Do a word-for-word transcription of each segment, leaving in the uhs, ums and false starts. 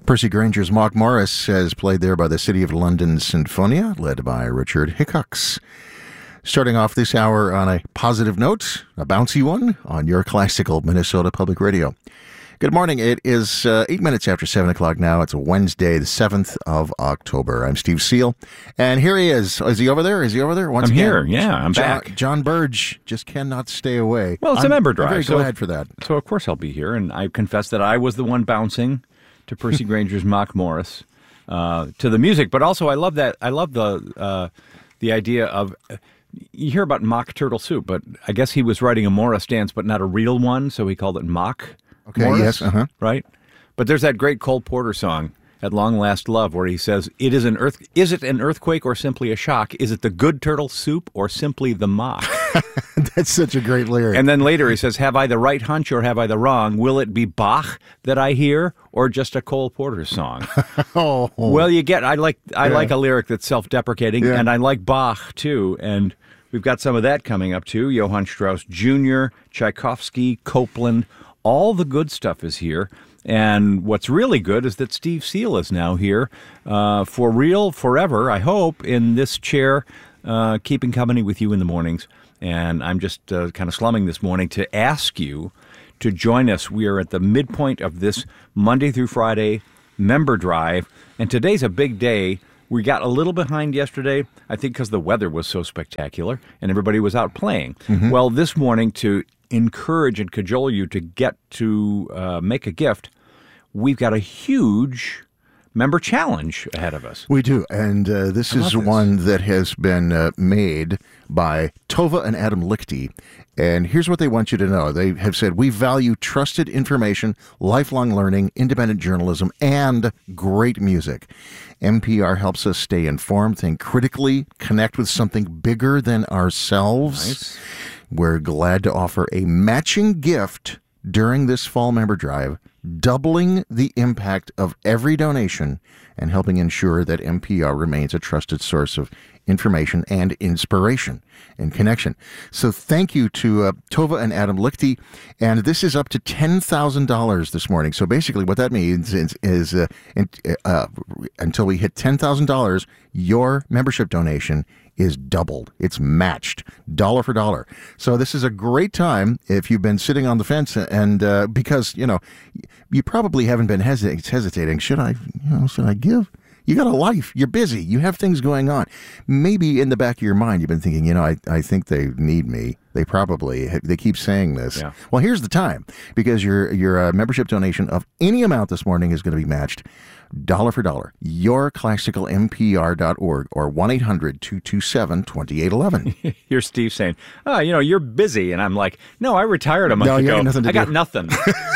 Percy Granger's Mock Morris is played there by the City of London Sinfonia, led by Richard Hickox. Starting off this hour on a positive note, a bouncy one, on your classical Minnesota Public Radio. Good morning. It is uh, eight minutes after seven o'clock now. It's a Wednesday, the seventh of October. I'm Steve Seal, and here he is. Is he over there? Is he over there? Once I'm again, here. Yeah, I'm John, back. John Burge just cannot stay away. Well, it's I'm, a member drive. I'm very so, glad for that. So, of course, I'll be here, and I confess that I was the one bouncing to Percy Granger's Mock Morris, uh, to the music. But also, I love that. I love the uh, the idea of, uh, you hear about mock turtle soup, but I guess he was writing a Morris dance, but not a real one, so he called it mock Okay, Morris, yes, uh-huh. right? But there's that great Cole Porter song, At Long Last Love, where he says, "It is an earth. Is it an earthquake or simply a shock? Is it the good turtle soup or simply the mock?" That's such a great lyric. And then later he says, "Have I the right hunch or have I the wrong? Will it be Bach that I hear or just a Cole Porter song?" oh, Well, you get. I like. I Yeah. like a lyric that's self-deprecating, Yeah. and I like Bach too. And we've got some of that coming up too. Johann Strauss Junior, Tchaikovsky, Copland, all the good stuff is here. And what's really good is that Steve Seal is now here, uh, for real, forever, I hope, in this chair, uh, keeping company with you in the mornings. And I'm just uh, kind of slumming this morning to ask you to join us. We are at the midpoint of this Monday through Friday member drive, and today's a big day. We got a little behind yesterday, I think because the weather was so spectacular and everybody was out playing. Mm-hmm. Well, this morning, to encourage and cajole you to get to uh, make a gift, we've got a huge member challenge ahead of us. We do, and uh, this I is love this. one that has been uh, made by Tova and Adam Lichty, and here's what they want you to know. They have said, "We value trusted information, lifelong learning, independent journalism, and great music. N P R helps us stay informed, think critically, connect with something bigger than ourselves." Nice. We're glad to offer a matching gift during this fall member drive, doubling the impact of every donation and helping ensure that N P R remains a trusted source of information and inspiration and connection. So thank you to uh, Tova and Adam Lichty, and this is up to ten thousand dollars this morning. So basically what that means is, is uh, in, uh, until we hit ten thousand dollars, your membership donation is doubled. It's matched dollar for dollar. So this is a great time if you've been sitting on the fence, and uh, because, you know, you probably haven't been hesit- hesitating. Should I, you know, should I give? You got a life. You're busy. You have things going on. Maybe in the back of your mind, you've been thinking, you know, I, I think they need me. They probably, they keep saying this. Yeah. Well, here's the time, because your, your uh, membership donation of any amount this morning is going to be matched dollar for dollar. your classical N P R dot org or one eight hundred two two seven two eight one one. Here's Steve saying, "Oh, you know, you're busy," and I'm like, "No, I retired a month No, you ago. got nothing to I got do." nothing."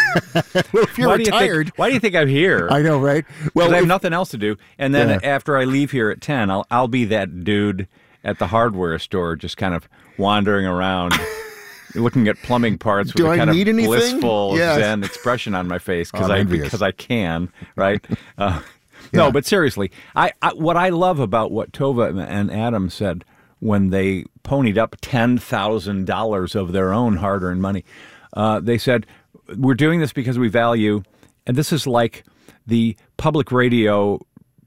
Well, if you're why retired. Do you think, why do you think I'm here? I know, right? Well, I have if- nothing else to do. And then Yeah. after I leave here at ten, I'll I'll be that dude at the hardware store, just kind of wandering around, looking at plumbing parts with Do a I kind need of anything? blissful Yes. Zen expression on my face because I'm I envious. because I can, right? Uh, Yeah. No, but seriously, I, I what I love about what Tova and Adam said when they ponied up ten thousand dollars of their own hard-earned money, uh, they said, "We're doing this because we value," and this is like the public radio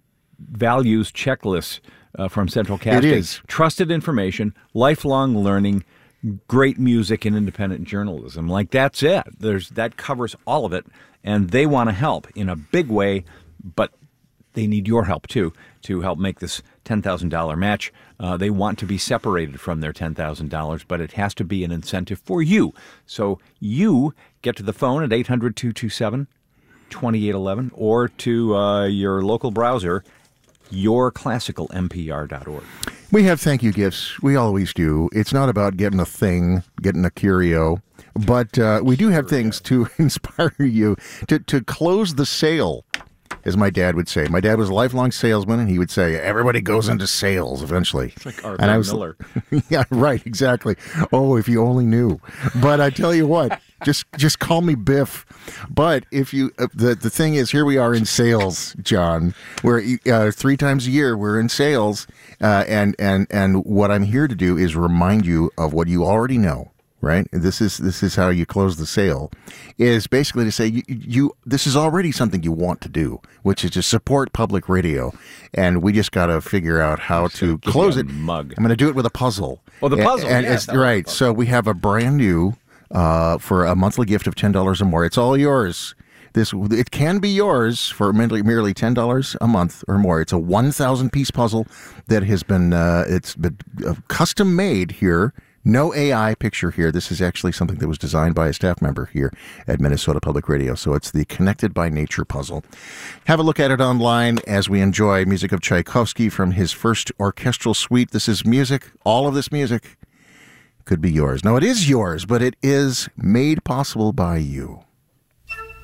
values checklist uh, from Central Casting. is. Trusted information, lifelong learning, great music, and independent journalism. Like, that's it. There's that covers all of it, and they want to help in a big way, but they need your help, too, to help make this ten thousand dollars match. Uh, they want to be separated from their ten thousand dollars, but it has to be an incentive for you. So you get to the phone at eight hundred two two seven two eight one one or to uh, your local browser, your classical N P R dot org. We have thank you gifts. We always do. It's not about getting a thing, getting a curio, but uh, we do have things to inspire you to, to close the sale, as my dad would say. My dad was a lifelong salesman, and he would say, everybody goes into sales eventually. It's like Arthur and I was, Miller. Yeah, right, exactly. Oh, if you only knew. But I tell you what, just just call me Biff. But if you, uh, the, the thing is, here we are in sales, John. We're uh, three times a year, we're in sales. Uh, and, and, and what I'm here to do is remind you of what you already know. right? This is this is how you close the sale, is basically to say you, you this is already something you want to do, which is to support public radio, and we just got to figure out how to close it. Mug. I'm going to do it with a puzzle. Oh, the puzzle, and, and yes, it's, right. So we have a brand new uh, for a monthly gift of ten dollars or more. It's all yours. This it can be yours for merely, merely ten dollars a month or more. It's a one thousand piece puzzle that has been uh, it's been uh, custom made here. No A I picture here. This is actually something that was designed by a staff member here at Minnesota Public Radio. So it's the Connected by Nature puzzle. Have a look at it online as we enjoy music of Tchaikovsky from his first orchestral suite. This is music. All of this music could be yours. No, it is yours, but it is made possible by you.